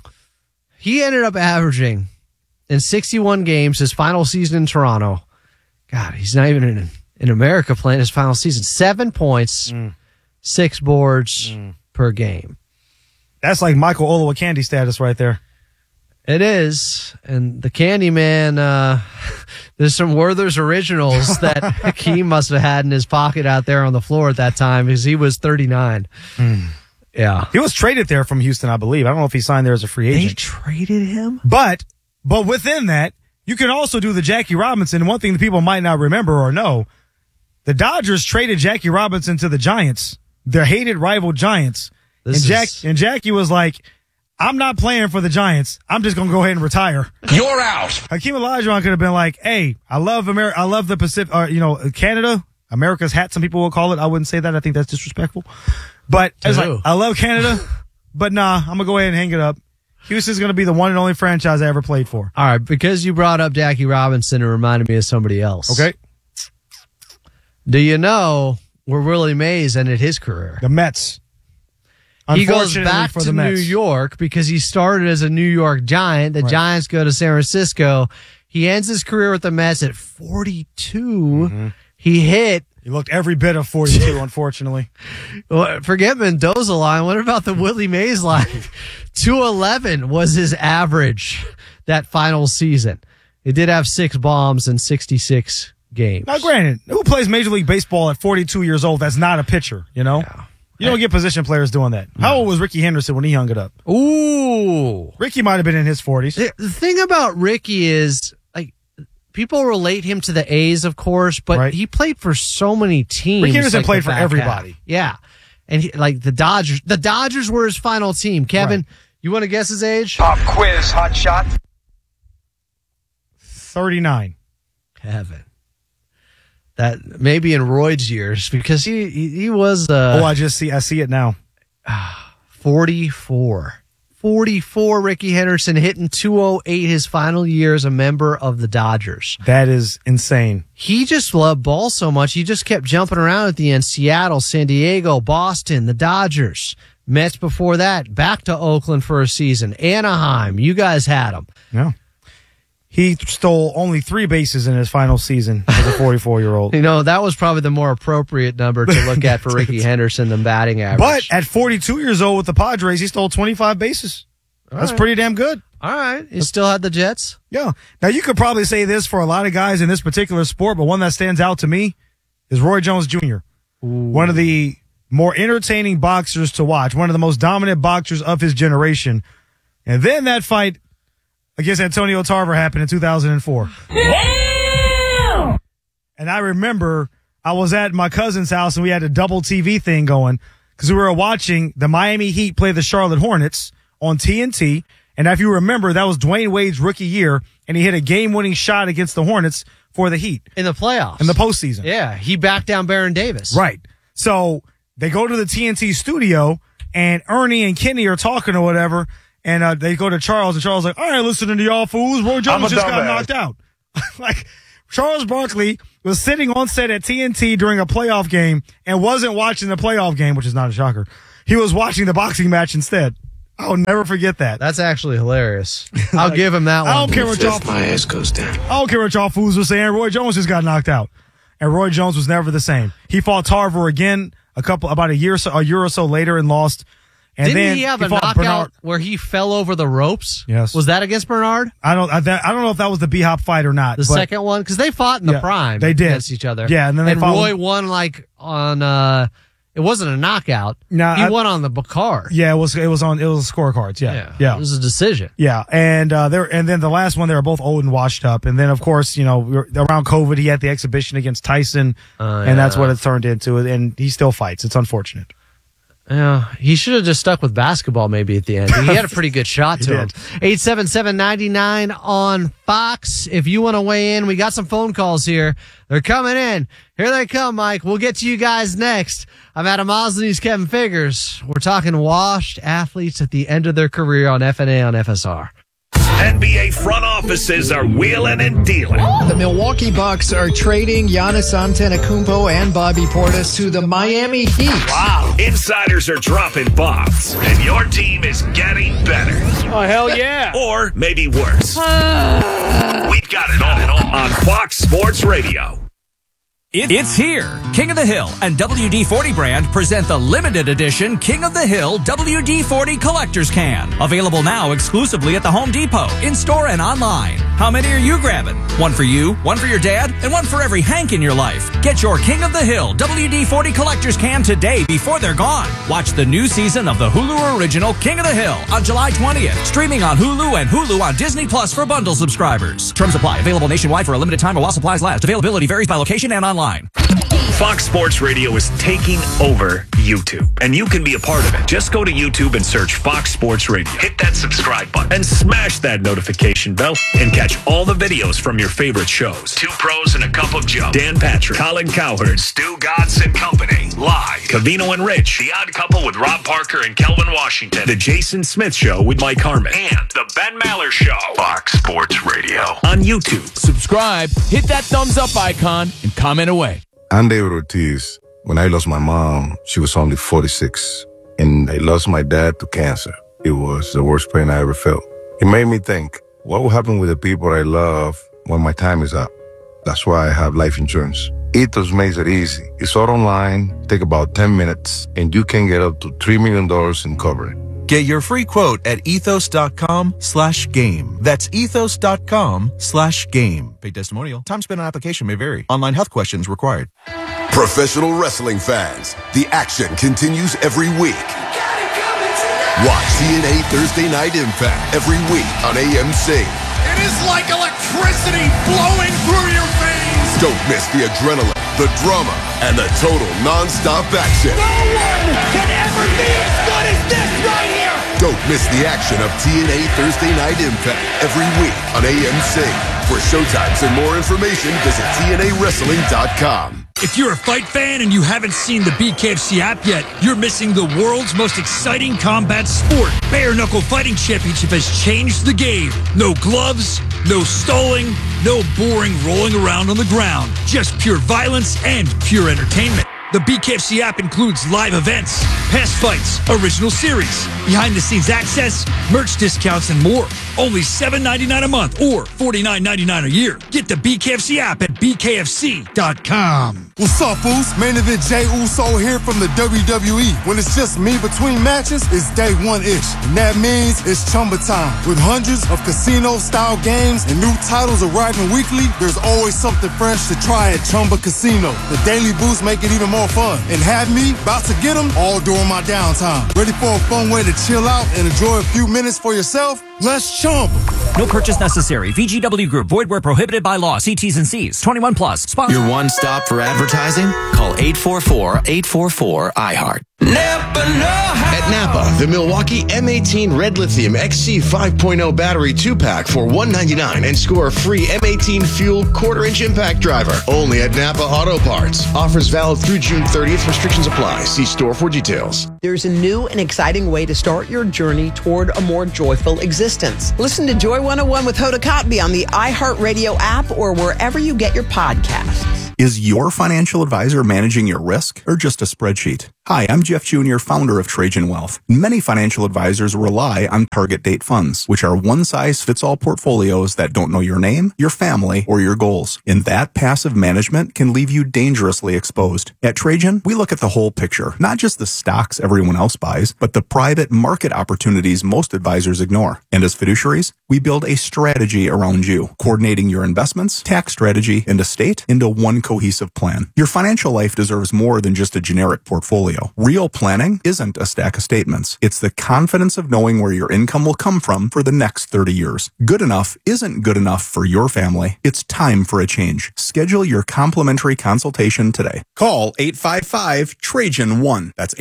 he ended up averaging in 61 games his final season in Toronto. God, he's not even in America playing his final season. 7 points, 6 boards per game. That's like Michael Olowokandi status right there. It is. And the Candyman, there's some Werther's Originals that Hakeem must have had in his pocket out there on the floor at that time because he was 39. Yeah. He was traded there from Houston, I believe. I don't know if he signed there as a free agent. They traded him? But within that, you can also do the Jackie Robinson. One thing that people might not remember or know, the Dodgers traded Jackie Robinson to the Giants, their hated rival Giants. And Jackie was like, I'm not playing for the Giants. I'm just going to go ahead and retire. You're out. Hakeem Olajuwon could have been like, hey, I love the Pacific, Canada, America's hat, some people will call it. I wouldn't say that. I think that's disrespectful. But it's like, I love Canada, but nah, I'm going to go ahead and hang it up. Houston's going to be the one and only franchise I ever played for. All right, because you brought up Jackie Robinson, it reminded me of somebody else. Okay. Do you know where Willie Mays ended his career? The Mets. He goes back to New York because he started as a New York Giant. The Giants go to San Francisco. He ends his career with the Mets at 42. He looked every bit of 42, unfortunately. Well, forget Mendoza line. What about the Willie Mays line? 211 was his average that final season. He did have 6 bombs in 66 games. Now, granted, who plays Major League Baseball at 42 years old that's not a pitcher, you know? Yeah. You don't get position players doing that. How old was Ricky Henderson when he hung it up? Ooh. Ricky might have been in his 40s. The thing about Ricky is, like, people relate him to the A's, of course, but he played for so many teams. Ricky Henderson played for everybody. Yeah. And the Dodgers. The Dodgers were his final team. Kevin, you want to guess his age? Pop quiz, hot shot. 39. Kevin. That maybe in Royd's years because he was. I see it now. 44. 44. Ricky Henderson hitting 208 his final year as a member of the Dodgers. That is insane. He just loved ball so much. He just kept jumping around at the end. Seattle, San Diego, Boston, the Dodgers. Mets before that. Back to Oakland for a season. Anaheim. You guys had him. Yeah. He stole only 3 bases in his final season as a 44-year-old. You know, that was probably the more appropriate number to look at for Ricky Henderson than batting average. But at 42 years old with the Padres, he stole 25 bases. That's pretty damn good. All right. He still had the Jets? Yeah. Now, you could probably say this for a lot of guys in this particular sport, but one that stands out to me is Roy Jones Jr., one of the more entertaining boxers to watch, one of the most dominant boxers of his generation. And then that fight against Antonio Tarver happened in 2004. Yeah! And I remember I was at my cousin's house and we had a double TV thing going because we were watching the Miami Heat play the Charlotte Hornets on TNT. And if you remember, that was Dwayne Wade's rookie year, and he hit a game-winning shot against the Hornets for the Heat. In the playoffs. In the postseason. Yeah, he backed down Baron Davis. Right. So they go to the TNT studio, and Ernie and Kenny are talking or whatever, and they go to Charles, and Charles is like, all right, listening to y'all fools, Roy Jones just got knocked out. Like, Charles Barkley was sitting on set at TNT during a playoff game and wasn't watching the playoff game, which is not a shocker. He was watching the boxing match instead. I'll never forget that. That's actually hilarious. I'll give him that one. I don't care what y'all. My ass goes down. I don't care what y'all fools were saying. Roy Jones just got knocked out, and Roy Jones was never the same. He fought Tarver again about a year or so later and lost. And Didn't then he have a fought knockout Bernard. where he fell over the ropes? Yes. Was that against Bernard? I don't know if that was the B-Hop fight or not. The second one? Because they fought in the prime. They did. Against each other. Yeah, and then Roy won on it wasn't a knockout. No, he won on the card. Yeah, it was scorecards. Yeah. It was a decision. Yeah, and then the last one, they were both old and washed up. And then, of course, around COVID, he had the exhibition against Tyson, and that's what it turned into. And he still fights. It's unfortunate. Yeah, he should have just stuck with basketball maybe at the end. He had a pretty good shot to him. 877-99 on Fox. If you want to weigh in, we got some phone calls here. They're coming in. Here they come, Mike. We'll get to you guys next. I'm Adam Mosley. He's Kevin Figures. We're talking washed athletes at the end of their career on FNA on FSR. NBA front offices are wheeling and dealing. The Milwaukee Bucks are trading Giannis Antetokounmpo and Bobby Portis to the Miami Heat. Wow. Insiders are dropping bombs, and your team is getting better. Oh, hell yeah. Or maybe worse. We've got it all on Fox Sports Radio. It's here. King of the Hill and WD-40 brand present the limited edition King of the Hill WD-40 Collector's Can. Available now exclusively at the Home Depot, in-store and online. How many are you grabbing? One for you, one for your dad, and one for every Hank in your life. Get your King of the Hill WD-40 Collector's Can today before they're gone. Watch the new season of the Hulu original King of the Hill on July 20th. Streaming on Hulu and Hulu on Disney Plus for bundle subscribers. Terms apply. Available nationwide for a limited time while supplies last. Availability varies by location and online. Fox Sports Radio is taking over YouTube, and you can be a part of it. Just go to YouTube and search Fox Sports Radio. Hit that subscribe button and smash that notification bell and catch all the videos from your favorite shows. Two Pros and a Cup of Joe, Dan Patrick, Colin Cowherd, Stu Gatz and Company, Live, Covino and Rich, The Odd Couple with Rob Parker and Kelvin Washington, The Jason Smith Show with Mike Harmon, and The Ben Maller Show. Fox Sports Radio on YouTube. Subscribe, hit that thumbs up icon, and comment away. I'm David Ortiz. When I lost my mom, she was only 46. And I lost my dad to cancer. It was the worst pain I ever felt. It made me think, what will happen with the people I love when my time is up? That's why I have life insurance. Ethos makes it easy. It's all online, take about 10 minutes, and you can get up to $3 million in coverage. Get your free quote at ethos.com/game. That's ethos.com/game. Paid testimonial. Time spent on application may vary. Online health questions required. Professional wrestling fans, the action continues every week. Watch TNA Thursday Night Impact every week on AMC. It is like electricity flowing through your veins. Don't miss the adrenaline, the drama, and the total non-stop action. No one can ever be as good as this right here. Don't miss the action of TNA Thursday Night Impact every week on AMC. For showtimes and more information, visit TNAWrestling.com. If you're a fight fan and you haven't seen the BKFC app yet, you're missing the world's most exciting combat sport. Bare Knuckle Fighting Championship has changed the game. No gloves, no stalling, no boring rolling around on the ground. Just pure violence and pure entertainment. The BKFC app includes live events, past fights, original series, behind-the-scenes access, merch discounts, and more. Only $7.99 a month or $49.99 a year. Get the BKFC app at BKFC.com. What's up, fools? Main event Jey Uso here from the WWE. When it's just me between matches, it's day one-ish. And that means it's Chumba time. With hundreds of casino-style games and new titles arriving weekly, there's always something fresh to try at Chumba Casino. The daily boosts make it even more fun. And have me about to get them all during my downtime. Ready for a fun way to chill out and enjoy a few minutes for yourself? Let's Chumba. No purchase necessary. VGW Group. Void where prohibited by law. See T's and C's. 21 plus. Your one stop for advertising? Call 844-844-iHeart. At Napa, the Milwaukee M18 Red Lithium XC 5.0 battery 2-pack for $199 and score a free M18 Fuel quarter-inch impact driver. Only at Napa Auto Parts. Offers valid through June 30th. Restrictions apply. See store for details. There's a new and exciting way to start your journey toward a more joyful existence. Listen to Joy 101 with Hoda Kotb on the iHeartRadio app or wherever you get your podcasts. Is your financial advisor managing your risk or just a spreadsheet? Hi, I'm Jeff Jr., founder of Trajan Wealth. Many financial advisors rely on target date funds, which are one-size-fits-all portfolios that don't know your name, your family, or your goals. And that passive management can leave you dangerously exposed. At Trajan, we look at the whole picture, not just the stocks everyone else buys, but the private market opportunities most advisors ignore. And as fiduciaries, we build a strategy around you, coordinating your investments, tax strategy, and estate into one cohesive plan. Your financial life deserves more than just a generic portfolio. Real planning isn't a stack of statements. It's the confidence of knowing where your income will come from for the next 30 years. Good enough isn't good enough for your family. It's time for a change. Schedule your complimentary consultation today. Call 855-TRAJAN-1. That's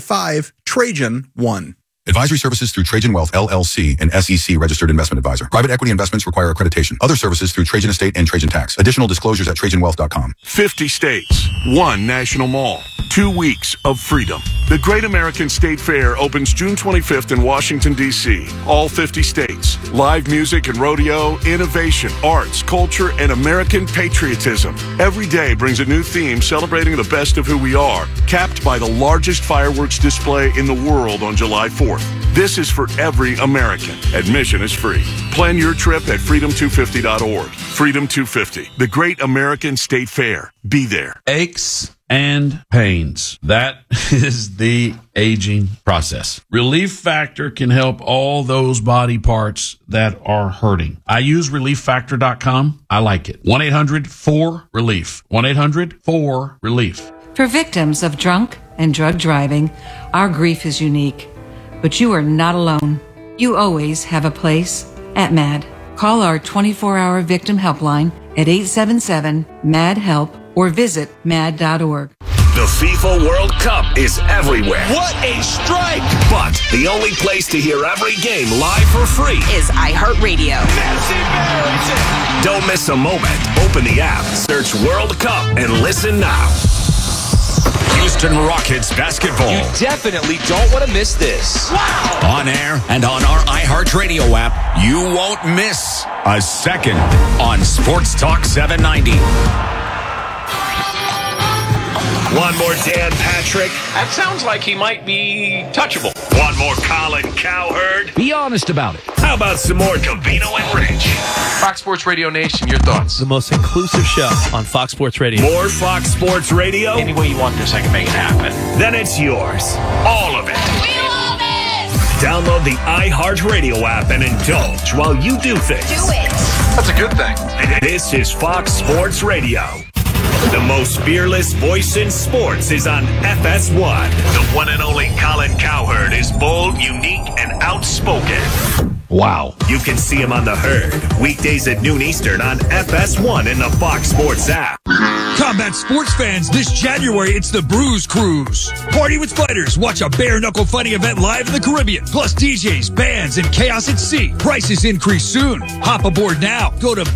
855-TRAJAN-1. Advisory services through Trajan Wealth, LLC, an SEC registered investment advisor. Private equity investments require accreditation. Other services through Trajan Estate and Trajan Tax. Additional disclosures at TrajanWealth.com. 50 states, one national mall, 2 weeks of freedom. The Great American State Fair opens June 25th in Washington, D.C. All 50 states. Live music and rodeo, innovation, arts, culture, and American patriotism. Every day brings a new theme celebrating the best of who we are, capped by the largest fireworks display in the world on July 4th. This is for every American. Admission is free. Plan your trip at freedom250.org. Freedom 250, the Great American State Fair. Be there. Aches and pains. That is the aging process. Relief Factor can help all those body parts that are hurting. I use ReliefFactor.com. I like it. 1-800-4-RELIEF. 1-800-4-RELIEF. For victims of drunk and drug driving, our grief is unique. But you are not alone. You always have a place at MAD. Call our 24-hour victim helpline at 877-MAD-HELP or visit mad.org. The FIFA World Cup is everywhere. What a strike! But the only place to hear every game live for free is iHeartRadio. Don't miss a moment. Open the app, search World Cup, and listen now. Houston Rockets basketball. You definitely don't want to miss this. Wow! On air and on our iHeartRadio app, you won't miss a second on Sports Talk 790. One more Dan Patrick. That sounds like he might be touchable. One more Colin Cowherd. Be honest about it. How about some more Covino and Rich? Fox Sports Radio Nation, your thoughts? The most inclusive show on Fox Sports Radio. More Fox Sports Radio? Any way you want this, I can make it happen. Then it's yours. All of it. We love it! Download the iHeartRadio app and indulge while you do things. Do it! That's a good thing. This is Fox Sports Radio. The most fearless voice in sports is on FS1. The one and only Colin Cowherd is bold, unique, and outspoken. Wow. You can see him on The Herd, weekdays at noon Eastern on FS1 in the Fox Sports app. Combat sports fans, this January, it's the Bruise Cruise. Party with fighters. Watch a bare-knuckle fighting event live in the Caribbean. Plus DJs, bands, and chaos at sea. Prices increase soon. Hop aboard now. Go to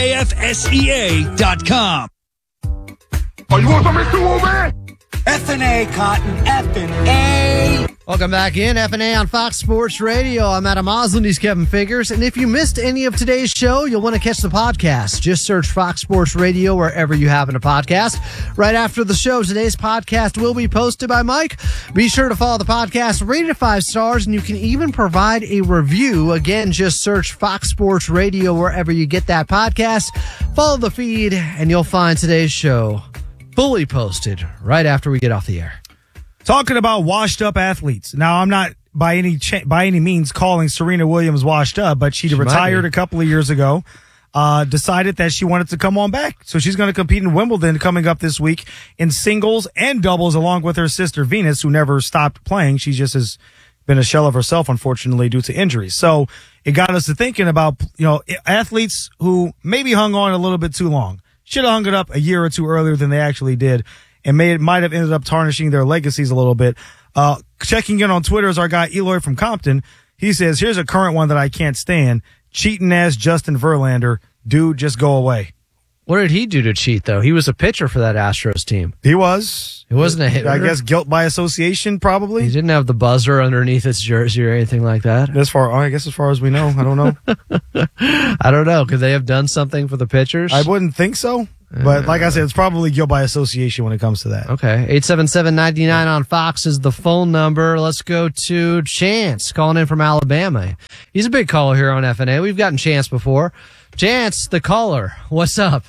BKFSEA.com. Are you want something to move, man? F&A, Cotton. F&A. Welcome back in F&A on Fox Sports Radio. I'm Adam Oslin. He's Kevin Figures. And if you missed any of today's show, you'll want to catch the podcast. Just search Fox Sports Radio wherever you happen to podcast. Right after the show, today's podcast will be posted by Mike. Be sure to follow the podcast, rate it 5 stars, and you can even provide a review. Again, just search Fox Sports Radio wherever you get that podcast. Follow the feed, and you'll find today's show fully posted right after we get off the air. Talking about washed up athletes. Now, I'm not by any means calling Serena Williams washed up, but she retired a couple of years ago, decided that she wanted to come on back. So she's going to compete in Wimbledon coming up this week in singles and doubles along with her sister Venus, who never stopped playing. She just has been a shell of herself, unfortunately, due to injuries. So it got us to thinking about, athletes who maybe hung on a little bit too long. Should have hung it up a year or two earlier than they actually did, and might have ended up tarnishing their legacies a little bit. Checking in on Twitter is our guy Eloy from Compton. He says, here's a current one that I can't stand. Cheating ass Justin Verlander. Dude, just go away. What did he do to cheat, though? He was a pitcher for that Astros team. He was. He wasn't a hitter. I guess guilt by association, probably. He didn't have the buzzer underneath his jersey or anything like that. As far as we know. I don't know. I don't know. Could they have done something for the pitchers? I wouldn't think so. But like I said, it's probably guilt by association when it comes to that. Okay. 877-99 on Fox is the phone number. Let's go to Chance calling in from Alabama. He's a big caller here on FNA. We've gotten Chance before. Chance, the caller. What's up?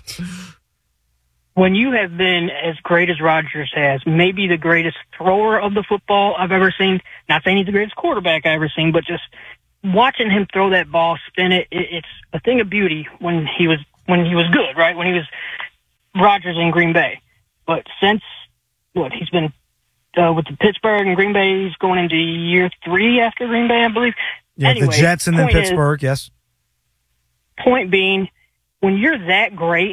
When you have been as great as Rodgers has, maybe the greatest thrower of the football I've ever seen, not saying he's the greatest quarterback I've ever seen, but just watching him throw that ball, spin it, it's a thing of beauty when he was good, right? When he was Rodgers in Green Bay. But since, he's been with the Pittsburgh and Green Bay, he's going into year 3 after Green Bay, I believe. Yeah, anyway, the Jets and then Pittsburgh, yes. Point being, when you're that great,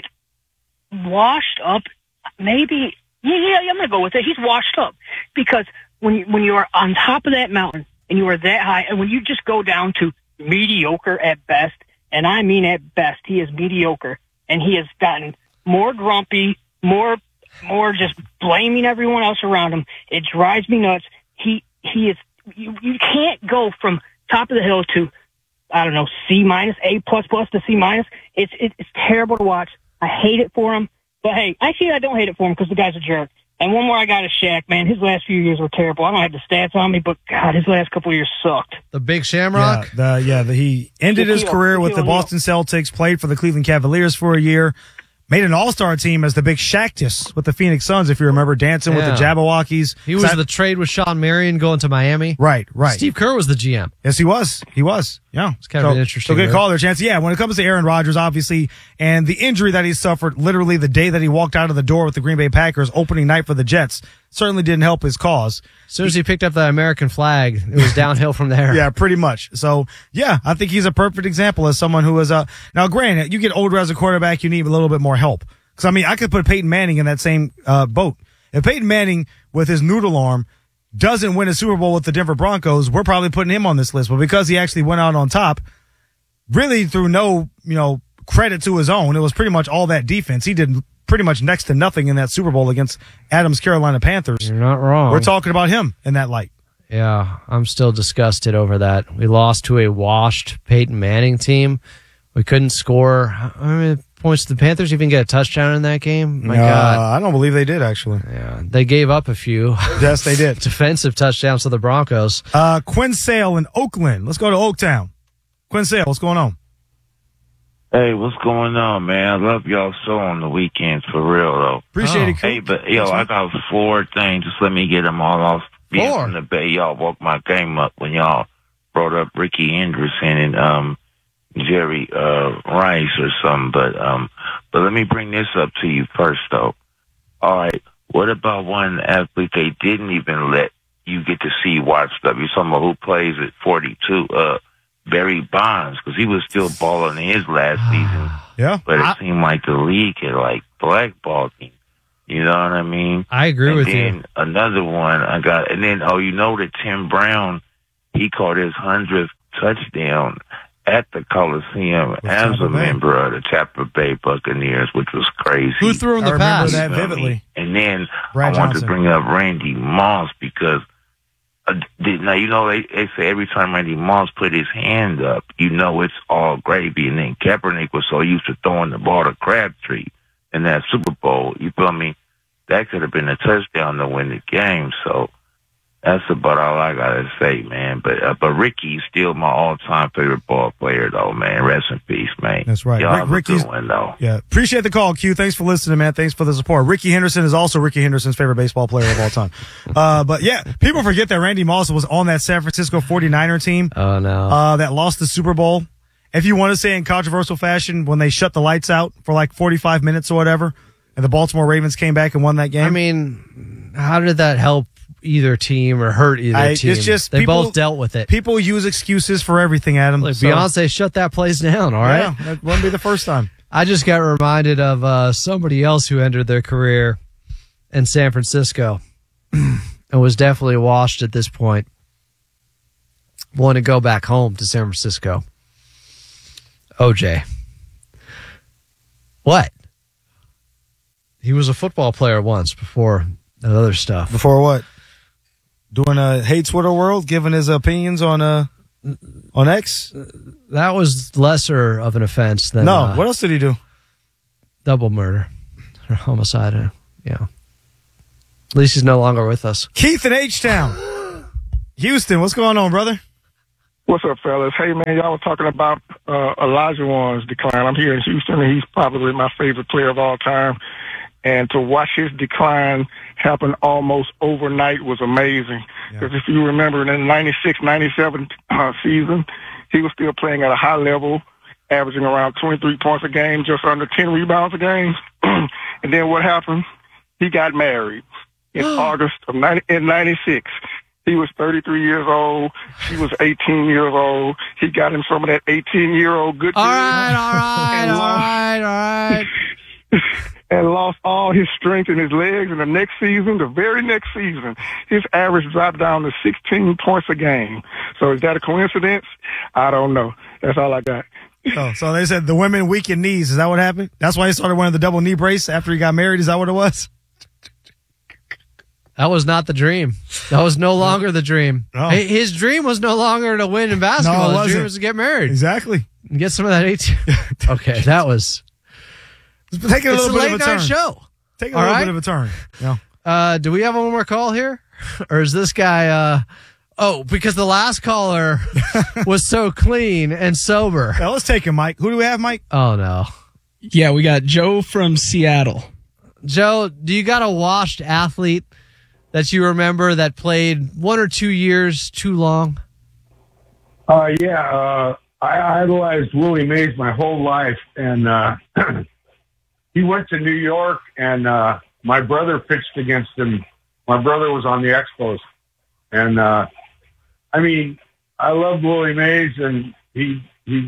washed up, maybe, yeah, I'm going to go with it. He's washed up. Because when you are on top of that mountain and you are that high, and when you just go down to mediocre at best, and I mean at best, he is mediocre, and he has gotten more grumpy, more just blaming everyone else around him. It drives me nuts. He is, you can't go from top of the hill to, I don't know, C minus, A plus to C minus. It's terrible to watch. I hate it for him. But hey, actually I don't hate it for him because the guy's a jerk. And one more I got is Shaq, man. His last few years were terrible. I don't have the stats on me, but God, his last couple of years sucked. The Big Shamrock? He ended his career with the Boston Celtics, played for the Cleveland Cavaliers for a year, made an all-star team as the Big Shaqtus with the Phoenix Suns, if you remember, dancing with the Jabberwockies. He was the trade with Sean Marion going to Miami. Right. Steve Kerr was the GM. Yes, he was. Yeah. It's kind of an interesting. So good call there, Chance. Yeah, when it comes to Aaron Rodgers, obviously, and the injury that he suffered literally the day that he walked out of the door with the Green Bay Packers opening night for the Jets certainly didn't help his cause. As soon as he picked up the American flag, it was downhill from there. Yeah, pretty much. So, yeah, I think he's a perfect example as someone who is now granted, you get older as a quarterback, you need a little bit more help. Because, I mean, I could put Peyton Manning in that same boat. If Peyton Manning, with his noodle arm, doesn't win a Super Bowl with the Denver Broncos, we're probably putting him on this list. But because he actually went out on top, really through no, credit to his own, it was pretty much all that defense. He did pretty much next to nothing in that Super Bowl against Adams' Carolina Panthers. You're not wrong. We're talking about him in that light. Yeah, I'm still disgusted over that. We lost to a washed Peyton Manning team. We couldn't score. How many points did the Panthers even get a touchdown in that game? My God. I don't believe they did, actually. Yeah, they gave up a few. Yes, they did. Defensive touchdowns to the Broncos. Quinn Sale in Oakland. Let's go to Oaktown. Quinn Sale, what's going on? Hey, what's going on, man? I love y'all so on the weekends, for real, though. Appreciate it. Hey, but, I got 4 things. Just let me get them all off. Being 4? From the Bay, y'all woke my game up when y'all brought up Ricky Henderson and Jerry Rice or something. But let me bring this up to you first, though. All right, what about one athlete they didn't even let you get to see watched up? You're talking about who plays at 42, Barry Bonds, because he was still balling in his last season. Yeah. But it seemed like the league had, blackballed him. You know what I mean? I agree with you. And then another one I got, and then, that Tim Brown, he caught his 100th touchdown at the Coliseum as a member of the Tampa Bay Buccaneers, which was crazy. Who threw him the pass? I remember that vividly. And then Brad I want Johnson. to bring up Randy Moss because now, they say every time Randy Moss put his hand up, it's all gravy. And then Kaepernick was so used to throwing the ball to Crabtree in that Super Bowl. You feel me? That could have been a touchdown to win the game. So that's about all I got to say, man. But Ricky's still my all-time favorite ball player, though, man. Rest in peace, man. That's right. Y'all have Ricky's, a good one, though. Yeah. Appreciate the call, Q. Thanks for listening, man. Thanks for the support. Ricky Henderson is also Ricky Henderson's favorite baseball player of all time. But yeah, people forget that Randy Moss was on that San Francisco 49er team. Oh, no. That lost the Super Bowl. If you want to say in controversial fashion, when they shut the lights out for 45 minutes or whatever, and the Baltimore Ravens came back and won that game. I mean, how did that help either team or hurt either team? It's just they both dealt with it. People use excuses for everything, Adam. Beyonce shut that place down, all right? Yeah, that wouldn't be the first time. I just got reminded of somebody else who ended their career in San Francisco. and was definitely washed at this point. Want to go back home to San Francisco. OJ. What? He was a football player once before that other stuff. Before what? Doing a hate Twitter world, giving his opinions on X? That was lesser of an offense than... No, what else did he do? Double murder. Or homicide, yeah. At least he's no longer with us. Keith in H-Town. Houston, what's going on, brother? What's up, fellas? Hey, man, y'all were talking about Elijah Warren's decline. I'm here in Houston, and he's probably my favorite player of all time. And to watch his decline happen almost overnight was amazing. Because if you remember, in the 96-97 season, he was still playing at a high level, averaging around 23 points a game, just under 10 rebounds a game. And then what happened? He got married in August of 96. He was 33 years old. She was 18 years old. He got him some of that 18-year-old good. All right. And lost all his strength in his legs. And the next season, the very next season, his average dropped down to 16 points a game. So is that a coincidence? I don't know. That's all I got. So they said the women weaken knees. Is that what happened? That's why he started wearing the double knee brace after he got married? Is that what it was? That was not the dream. That was no longer the dream. No. His dream was no longer to win in basketball. No, His dream was to get married. Exactly. And get some of that 18. Okay, that was... Taking a little bit of a turn. Show. Taking a little bit of a turn. Yeah. Do we have one more call here? Or is this guy... because the last caller was so clean and sober. Yeah, let's take him, Mike. Who do we have, Mike? Oh, no. Yeah, we got Joe from Seattle. Joe, do you got a washed athlete that you remember that played 1 or 2 years too long? I idolized Willie Mays my whole life, and he went to New York, and my brother pitched against him. My brother was on the Expos, and I love Willie Mays, and he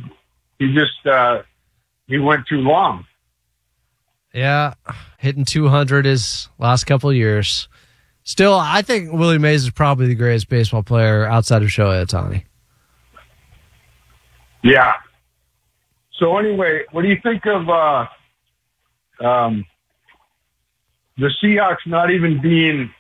went too long. Yeah, hitting 200 his last couple of years. Still, I think Willie Mays is probably the greatest baseball player outside of Shohei Ohtani. Yeah. So anyway, what do you think of the Seahawks not even being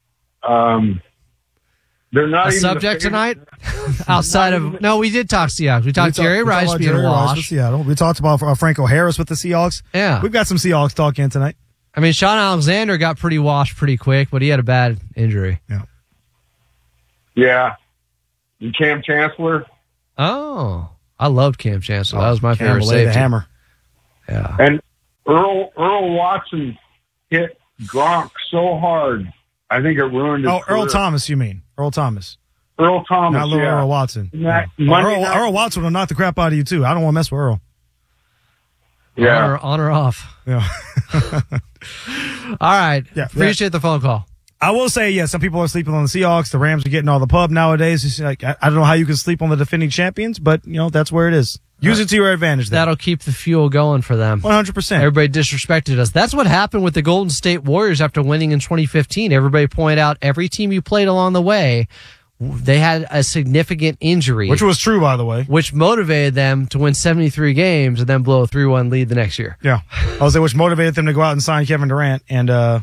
they're not a even subject tonight? Outside of... No, we did talk Seahawks. We talked Jerry Rice being washed. We talked about Franco Harris with the Seahawks. Yeah. We've got some Seahawks talk in tonight. I mean, Sean Alexander got pretty washed pretty quick, but he had a bad injury. Yeah. And Cam Chancellor. Oh, I loved Cam Chancellor. That was my favorite safety. The hammer. Yeah. And Earl Watson hit Gronk so hard, I think it ruined his career. Earl Thomas, you mean? Earl Thomas. Earl Thomas, not little yeah. Earl Watson. Earl Watson will knock the crap out of you, too. I don't want to mess with Earl. Yeah. On or off. Yeah. All right. Yeah. Appreciate the phone call. I will say, some people are sleeping on the Seahawks. The Rams are getting all the pub nowadays. It's like, I don't know how you can sleep on the defending champions, but, that's where it is. Use it to your advantage. That'll keep the fuel going for them. 100%. Everybody disrespected us. That's what happened with the Golden State Warriors after winning in 2015. Everybody pointed out every team you played along the way, they had a significant injury. Which was true, by the way. Which motivated them to win 73 games and then blow a 3-1 lead the next year. Yeah. I was say, which motivated them to go out and sign Kevin Durant. And, the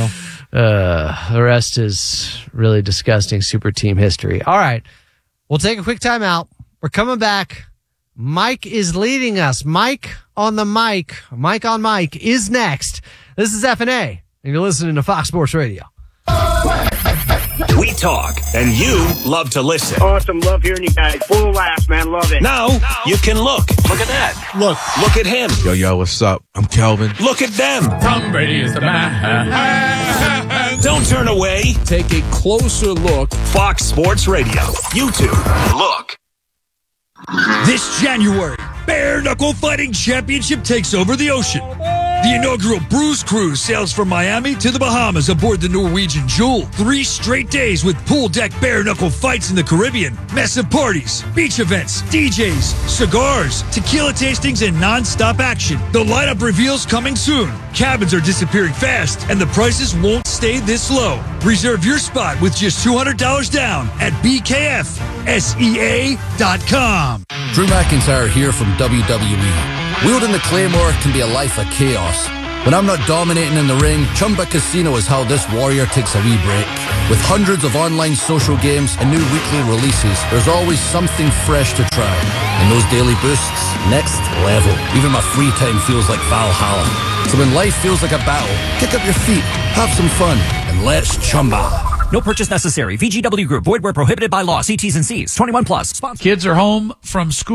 rest is really disgusting super team history. All right. We'll take a quick timeout. We're coming back. Mike is leading us. Mike on the mic. Mike on Mike is next. This is F&A, and you're listening to Fox Sports Radio. We talk, and you love to listen. Awesome. Love hearing you guys. Full laughs, man. Love it. Now, you can look. Look at that. Look at him. Yo, what's up? I'm Kelvin. Look at them. Tom Brady is the man. Don't turn away. Take a closer look. Fox Sports Radio. YouTube. Look. This January, Bare Knuckle Fighting Championship takes over the ocean. The inaugural Bruise Cruise sails from Miami to the Bahamas aboard the Norwegian Jewel. 3 straight days with pool deck bare-knuckle fights in the Caribbean, massive parties, beach events, DJs, cigars, tequila tastings, and non-stop action. The lineup reveals coming soon. Cabins are disappearing fast, and the prices won't stay this low. Reserve your spot with just $200 down at BKFSEA.com. Drew McIntyre here from WWE. Wielding the Claymore can be a life of chaos. When I'm not dominating in the ring, Chumba Casino is how this warrior takes a wee break. With hundreds of online social games and new weekly releases, there's always something fresh to try. And those daily boosts, next level. Even my free time feels like Valhalla. So when life feels like a battle, kick up your feet, have some fun, and let's Chumba. No purchase necessary. VGW Group. Void where prohibited by law. See T's and C's. 21 plus. Kids are home from school.